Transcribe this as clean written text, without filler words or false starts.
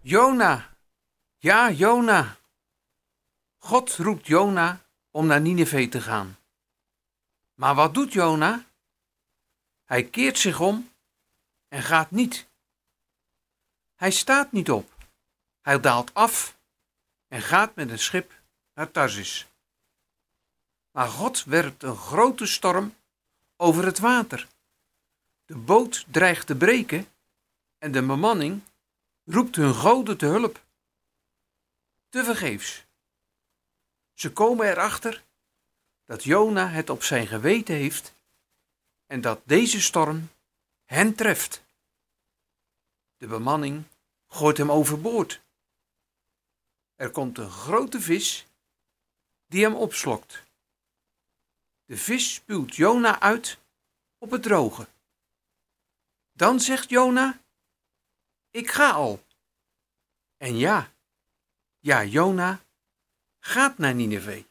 Jona, ja, Jona. God roept Jona om naar Nineve te gaan. Maar wat doet Jona? Hij keert zich om en gaat niet. Hij staat niet op. Hij daalt af en gaat met een schip naar Tarsis. Maar God werpt een grote storm over het water. De boot dreigt te breken en de bemanning roept hun goden te hulp. Tevergeefs. Ze komen erachter dat Jona het op zijn geweten heeft en dat deze storm hen treft. De bemanning gooit hem overboord. Er komt een grote vis die hem opslokt. De vis spuwt Jona uit op het droge. Dan zegt Jona: ik ga al. En ja, Jona gaat naar Nineve.